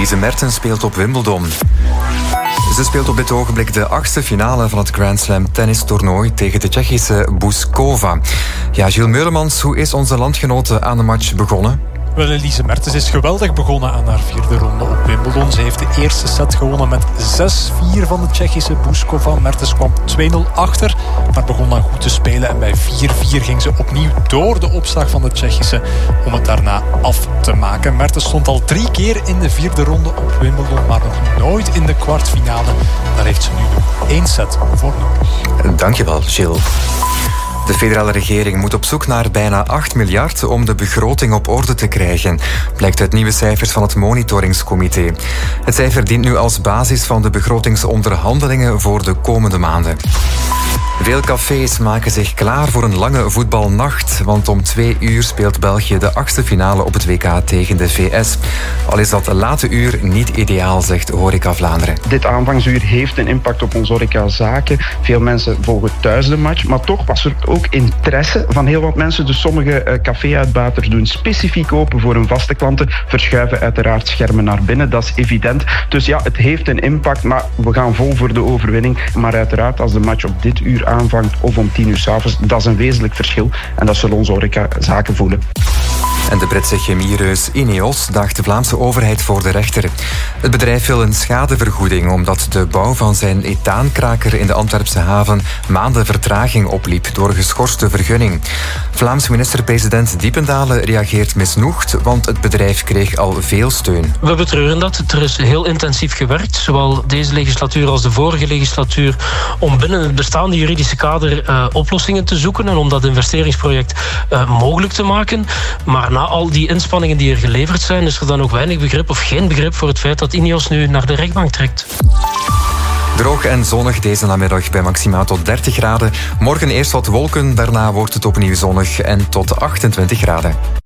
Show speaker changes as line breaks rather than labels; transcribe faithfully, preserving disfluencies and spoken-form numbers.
Elise Mertens speelt op Wimbledon. Ze speelt op dit ogenblik de achtste finale van het Grand Slam tennistoernooi tegen de Tsjechische Bouzkova. Ja, Gilles Meulemans, hoe is onze landgenote aan de match begonnen?
Wel, Elise Mertens is geweldig begonnen aan haar vierde ronde op Wimbledon. Ze heeft de eerste set gewonnen met zes vier van de Tsjechische Bouzkova. Mertens kwam twee nul achter, maar begon dan goed te spelen. En bij vier vier ging ze opnieuw door de opslag van de Tsjechische om het daarna af te maken. Mertens stond al drie keer in de vierde ronde op Wimbledon, maar nog nooit in de kwartfinale. Daar heeft ze nu nog één set voor nodig.
Dankjewel, Gilles. De federale regering moet op zoek naar bijna acht miljard om de begroting op orde te krijgen, blijkt uit nieuwe cijfers van het Monitoringscomité. Het cijfer dient nu als basis van de begrotingsonderhandelingen voor de komende maanden. Veel cafés maken zich klaar voor een lange voetbalnacht, want om twee uur speelt België de achtste finale op het W K tegen de V S. Al is dat late uur niet ideaal, zegt Horeca Vlaanderen.
Dit aanvangsuur heeft een impact op onze horecazaken. Veel mensen volgen thuis de match, maar toch was er ook interesse van heel wat mensen. Dus sommige café-uitbaters doen specifiek open voor hun vaste klanten, verschuiven uiteraard schermen naar binnen, dat is evident. Dus ja, het heeft een impact, maar we gaan vol voor de overwinning. Maar uiteraard, als de match op dit uur aanvangt of om tien uur 's avonds, dat is een wezenlijk verschil. En dat zullen onze horecazaken voelen.
En de Britse chemiereus Ineos daagt de Vlaamse overheid voor de rechter. Het bedrijf wil een schadevergoeding omdat de bouw van zijn ethaankraker in de Antwerpse haven maanden vertraging opliep door geschorste vergunning. Vlaams minister-president Diependalen reageert misnoegd, want het bedrijf kreeg al veel steun.
We betreuren dat. Er is heel intensief gewerkt, zowel deze legislatuur als de vorige legislatuur, om binnen het bestaande juridische kader uh, oplossingen te zoeken en om dat investeringsproject uh, mogelijk te maken. Maar na al die inspanningen die er geleverd zijn, is er dan ook weinig begrip of geen begrip voor het feit dat Ineos nu naar de rechtbank trekt.
Droog en zonnig deze namiddag bij maximaal tot dertig graden. Morgen eerst wat wolken, daarna wordt het opnieuw zonnig en tot achtentwintig graden.